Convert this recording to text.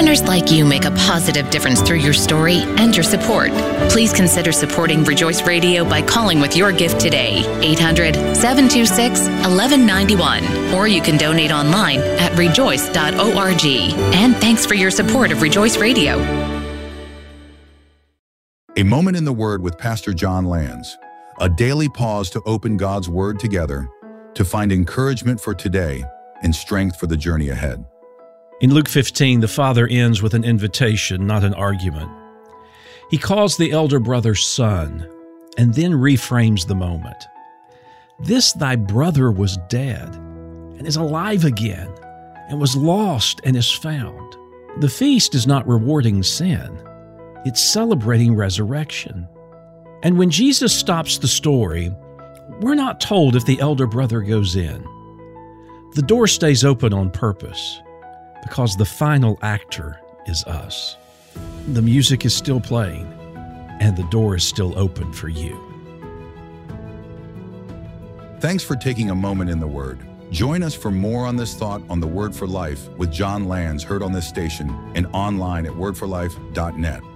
Listeners like you make a positive difference through your story and your support. Please consider supporting Rejoice Radio by calling with your gift today, 800-726-1191, or you can donate online at rejoice.org. And thanks for your support of Rejoice Radio. A Moment in the Word with Pastor John Lands. A daily pause to open God's Word together to find encouragement for today and strength for the journey ahead. In Luke 15, the Father ends with an invitation, not an argument. He calls the elder brother son, and then reframes the moment. This thy brother was dead, and is alive again, and was lost and is found. The feast is not rewarding sin. It's celebrating resurrection. And when Jesus stops the story, we're not told if the elder brother goes in. The door stays open on purpose, because the final actor is us. The music is still playing, and the door is still open for you. Thanks for taking a moment in the Word. Join us for more on this thought on the Word for Life with John Lands, heard on this station and online at wordforlife.net.